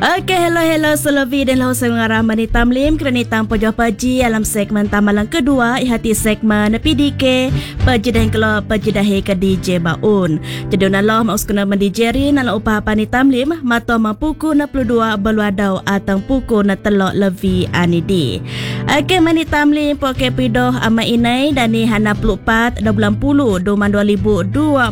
Okey, hello Solovi dan lau saya mengarah Mani Tamlim kerana tang pojoh paji alam segmen tamalang kedua ihati segmen PDK paji dan kelor paji dahi ke DJ Baun. Jadi nalah mau sekena mendijeri nalah upah Mani Tamlim mato mampuku na 22 beluadau atang puku na telok levi anidi. Okey, Mani Tamlim poke pidoh ama inai dani hana 24 bulan 10 Doman 2026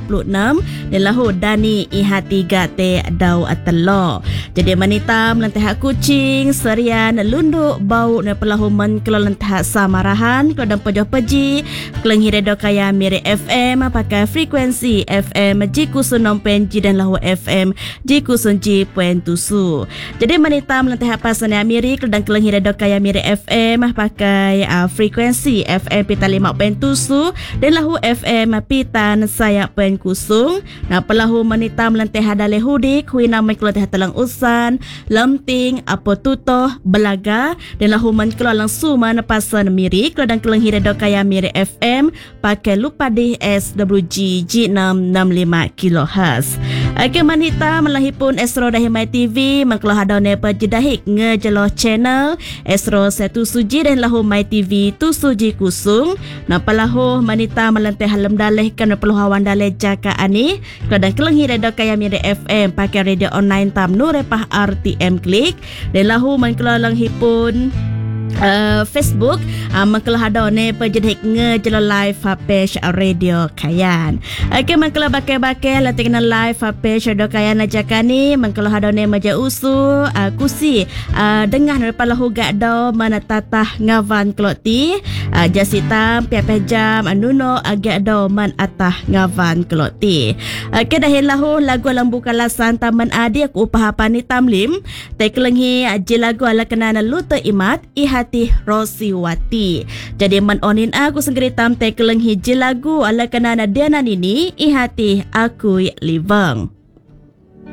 dan lahu dani ihati gate dau atelo. Jadi manitam lentah kucing serian lunduk bau na pelahuman kalau lentah samarahan kalau dan pojoh peji keleng hiredo kaya miri FM pakai frekuensi FM jiku sunompen ji dan lahu FM jiku sunji puen tusu. Jadi manitam lentah pasan miri kalau dan keleng hiredo kaya miri FM pakai frekuensi FM pita 5 puen tusu dan lahu FM pitan saya puen kusung. Nah pelahu manitam lentah hadale hudik hui nama kalau lentah telang usan lamting apa tutoh belaga dan lahuman keluar langsung mana pasan miri kalau dan keleng hiredo kaya miri FM pakai lupa di SWG G665 kHz. Okey manita melahipun Esro Dahimai TV mengkelah hadau nepa jedahik ngejelo channel Esro Setu Suji dan lahu My TV tu suji kusung. Napa lahu manita melanteh halam daleh kan perlu hawan daleh jaka ani kalau dan keleng hiredo kaya miri FM pakai radio online tam nurepah RTM klik dan lahu mengkelah lang hipun Facebook mengkelah hadau ne pejedhik ngejelo live page radio kayan. Okey mengkelah bakai-bakai latih kena live page radio kayan ajakani mengkelah hadau ne meja usu kusi dengah daripada lahu gak do mana tatah ngavan kloti jasitam piapeh jam anuno agak do man atah ngavan kloti. Okey dah lahu lagu lambu kalasan taman adi aku upah Mani Tamlim tekelenghi je lagu ala kenana luta imat ihati Rosiwati. Jadi man onin aku senggeritam tekeleng hiji lagu ala kenana diana nini ihati aku livang.